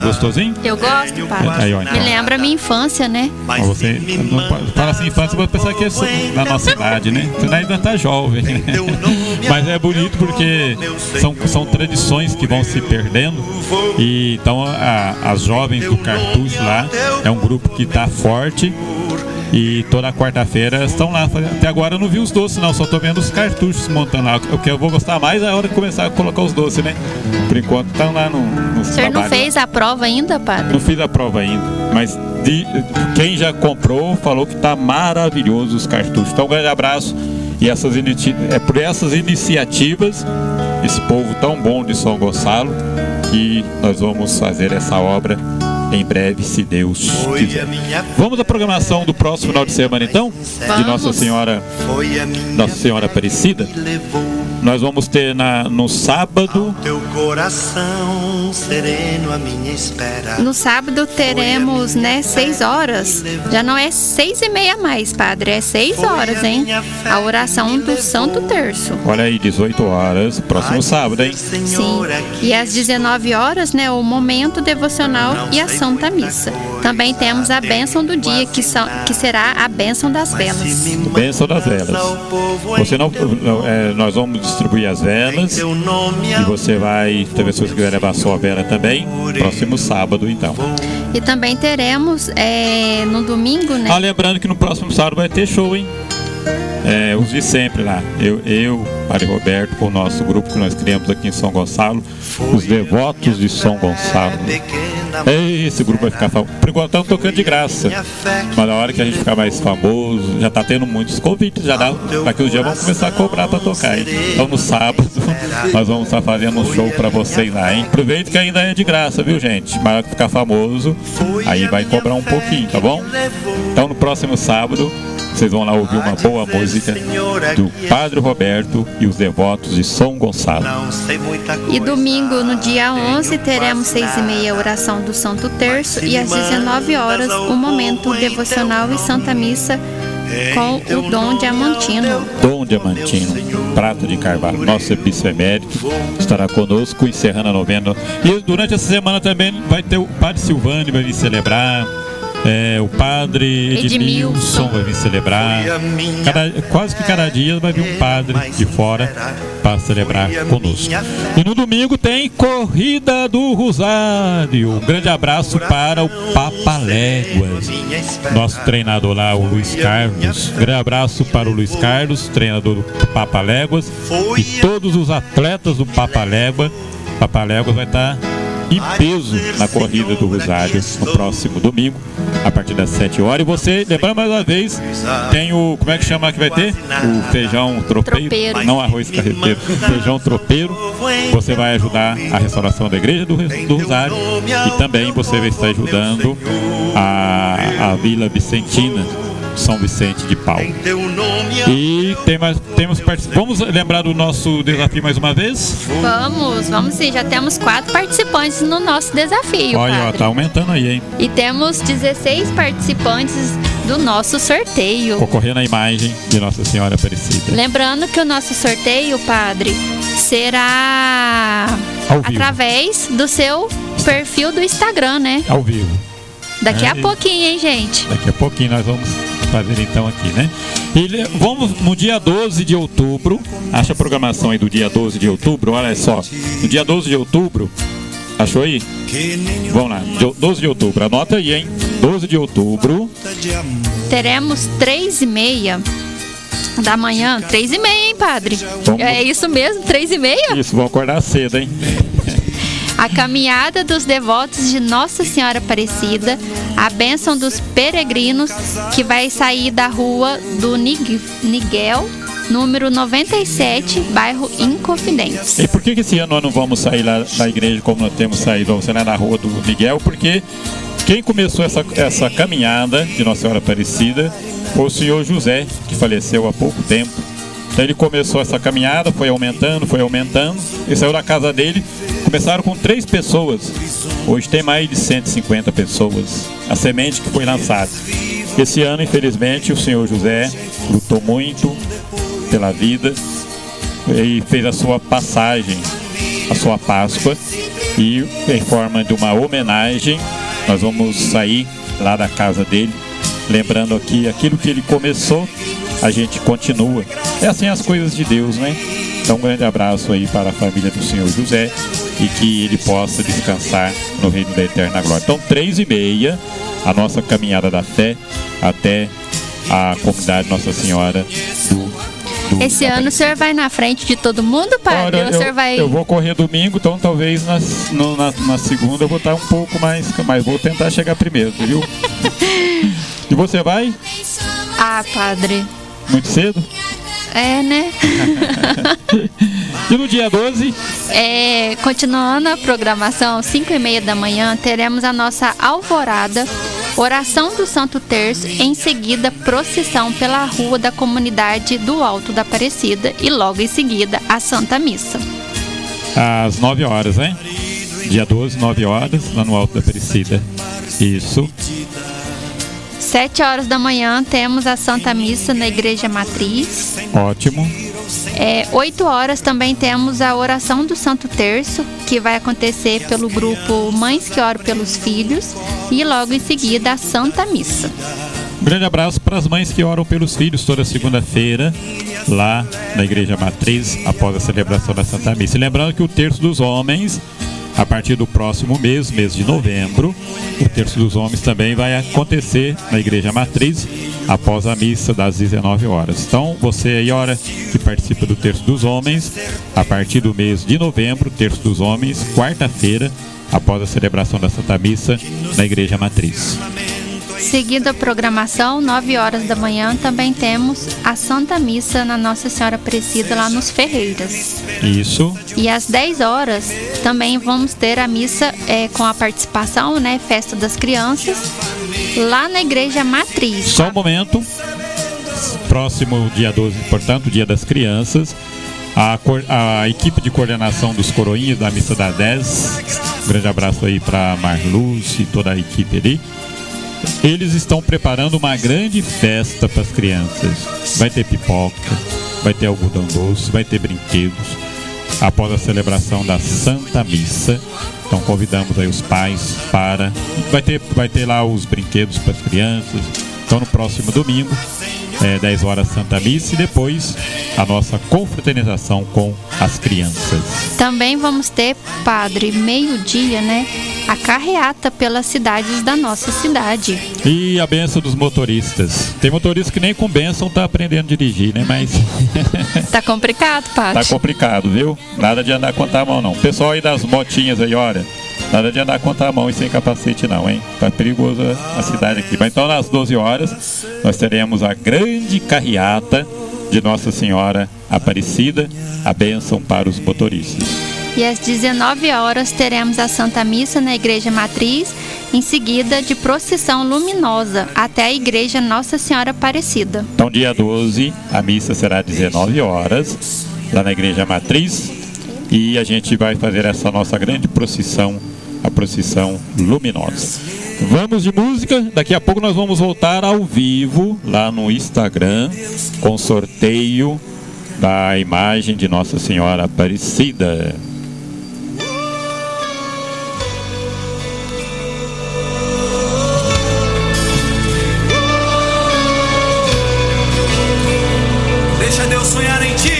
Gostosinho? Eu gosto, padre. Aí, ó, então. Me lembra a minha infância, né? Mas você não fala assim infância, você vai pensar que é da nossa idade, né? Você ainda tá jovem, né? Mas é bonito porque são tradições que vão se perdendo. E então as jovens do Cartucho lá é um grupo que tá forte. E toda quarta-feira estão lá. Até agora eu não vi os doces, não. Só tô vendo os cartuchos montando lá. O que eu vou gostar mais é a hora de começar a colocar os doces, né? Por enquanto estão lá no O senhor não fez a prova ainda, padre? Não fiz a prova ainda. Mas quem já comprou falou que tá maravilhoso os cartuchos. Então um grande abraço. E é por essas iniciativas, esse povo tão bom de São Gonçalo, que nós vamos fazer essa obra em breve, se Deus quiser. Vamos à programação do próximo final de semana, então? De Nossa Senhora Aparecida. Nós vamos ter no sábado. No sábado teremos, 6 horas. Já não é 6h30 mais, padre. É 6 horas, hein? A oração do Santo Terço. Olha aí, 18 horas, próximo sábado, hein? Sim. E às 19 horas, o momento devocional e a Santa Missa. Também temos a bênção do dia, que será a bênção das velas. Bênção das velas. Nós vamos distribuir as velas e você vai, talvez se você quiser levar a sua vela também, próximo sábado, então. E também teremos no domingo, né? Lembrando que no próximo sábado vai ter show, hein? Os de sempre lá. Eu, Padre Roberto, com o nosso grupo que nós criamos aqui em São Gonçalo, os Devotos de São Gonçalo. Esse grupo vai ficar famoso. Por enquanto estamos tocando de graça. Mas na hora que a gente ficar mais famoso, já está tendo muitos convites. Daqui uns dias vamos começar a cobrar para tocar, hein? Então no sábado nós vamos estar fazendo um show para vocês lá, hein? Aproveita que ainda é de graça, viu, gente? Mas na hora que ficar famoso, aí vai cobrar um pouquinho, tá bom? Então no próximo sábado vocês vão lá ouvir uma boa música do Padre Roberto e os Devotos de São Gonçalo. E domingo, no dia 11, teremos 6h30 oração do Santo Terço e às 19 horas o momento devocional e Santa Missa com o Dom Diamantino. Dom Diamantino, prata de carvalho, nosso bispo emérito, estará conosco encerrando a novena. E durante essa semana também vai ter o Padre Silvânio, vai vir celebrar. O Padre Edmilson vai vir celebrar. Quase que cada dia vai vir um padre de fora para celebrar conosco. E no domingo tem Corrida do Rosário. Um grande abraço para o Papaléguas, nosso treinador lá, o Luiz Carlos. Um grande abraço para o Luiz Carlos, treinador do Papaléguas, e todos os atletas do Papaléguas. Papaléguas vai estar em peso na Corrida do Rosário no próximo domingo, a partir das 7 horas. E você, lembrando mais uma vez, tem o, como é que chama que vai ter? O feijão tropeiro. Não arroz carreteiro, feijão tropeiro. Você vai ajudar a restauração da igreja do Rosário e também você vai estar ajudando a Vila Vicentina, São Vicente de Paulo. E temos participantes. Vamos lembrar do nosso desafio mais uma vez? Vamos sim, já temos 4 participantes no nosso desafio. Olha, ó, tá aumentando aí, hein? E temos 16 participantes do nosso sorteio. Concorrendo à imagem de Nossa Senhora Aparecida. Lembrando que o nosso sorteio, padre, será através do seu perfil do Instagram, né? Ao vivo. Daqui a pouquinho, hein, gente? Daqui a pouquinho nós vamos fazer então aqui, né? E vamos no dia 12 de outubro. Acha a programação aí do dia 12 de outubro, olha só. No dia 12 de outubro, achou aí? Vamos lá, 12 de outubro, anota aí, hein? 12 de outubro. Teremos 3h30 da manhã. 3h30, hein, padre? É isso mesmo, 3h30? Isso, vamos acordar cedo, hein? A caminhada dos devotos de Nossa Senhora Aparecida, a bênção dos peregrinos, que vai sair da rua do Niguel, número 97, bairro Inconfidentes. E por que esse ano nós não vamos sair lá da igreja como nós temos saído? Vamos sair lá na rua do Miguel, porque quem começou essa caminhada de Nossa Senhora Aparecida foi o senhor José, que faleceu há pouco tempo. Então ele começou essa caminhada, foi aumentando, e saiu da casa dele. Começaram com 3 pessoas, hoje tem mais de 150 pessoas, a semente que foi lançada. Esse ano, infelizmente, o senhor José lutou muito pela vida e fez a sua passagem, a sua Páscoa, E em forma de uma homenagem, nós vamos sair lá da casa dele, lembrando aqui aquilo que ele começou, a gente continua. É assim as coisas de Deus, né? Então um grande abraço aí para a família do Senhor José e que ele possa descansar no reino da eterna glória. Então 3h30, a nossa caminhada da fé até a comunidade Nossa Senhora do Esse ano o senhor vai na frente de todo mundo, padre? Olha, eu vou correr domingo, então talvez na segunda eu vou estar um pouco mais, mas vou tentar chegar primeiro, viu? E você vai? Ah, padre. Muito cedo? É, né? E no dia 12? Continuando a programação, 5h30 da manhã, teremos a nossa alvorada, oração do Santo Terço, em seguida procissão pela rua da comunidade do Alto da Aparecida e logo em seguida a Santa Missa. Às 9 horas, né? Dia 12, 9 horas, lá no Alto da Aparecida. Isso. 7 horas da manhã temos a Santa Missa na Igreja Matriz. Ótimo. 8 horas também temos a oração do Santo Terço, que vai acontecer pelo grupo Mães que Oram pelos Filhos, e logo em seguida a Santa Missa. Um grande abraço para as mães que oram pelos filhos toda segunda-feira, lá na Igreja Matriz, após a celebração da Santa Missa. E lembrando que o Terço dos Homens, a partir do próximo mês de novembro, o Terço dos Homens também vai acontecer na Igreja Matriz, após a missa das 19 horas. Então, você aí, hora que participa do Terço dos Homens, a partir do mês de novembro, Terço dos Homens, quarta-feira, após a celebração da Santa Missa na Igreja Matriz. Seguindo a programação, 9 horas da manhã, também temos a Santa Missa na Nossa Senhora Aparecida, lá nos Ferreiras. Isso. E às 10 horas também vamos ter a missa com a participação, né, Festa das Crianças, lá na Igreja Matriz. Só um momento. Próximo dia 12, portanto, Dia das Crianças. A equipe de coordenação dos coroinhas da Missa das 10. Um grande abraço aí para Marluz e toda a equipe ali. Eles estão preparando uma grande festa para as crianças. Vai ter pipoca, vai ter algodão doce, vai ter brinquedos. Após a celebração da Santa Missa, então convidamos aí os pais para... Vai ter lá os brinquedos para as crianças. Então no próximo domingo, 10 horas Santa Missa, e depois a nossa confraternização com as crianças. Também vamos ter, padre, meio-dia, né? A carreata pelas cidades da nossa cidade. E a bênção dos motoristas. Tem motorista que nem com bênção tá aprendendo a dirigir, né? Mas... Tá complicado, padre. Tá complicado, viu? Nada de andar contra a mão, não. Pessoal aí das motinhas aí, olha. Nada de andar contra a mão e sem capacete não, hein? Tá perigoso a cidade aqui. Mas então, às 12 horas, nós teremos a grande carreata de Nossa Senhora Aparecida, a bênção para os motoristas. E às 19 horas teremos a Santa Missa na Igreja Matriz, em seguida de procissão luminosa até a Igreja Nossa Senhora Aparecida. Então, dia 12, a missa será às 19 horas, lá na Igreja Matriz, e a gente vai fazer essa nossa grande procissão, a procissão luminosa. Vamos de música, daqui a pouco nós vamos voltar ao vivo, lá no Instagram, com sorteio da imagem de Nossa Senhora Aparecida.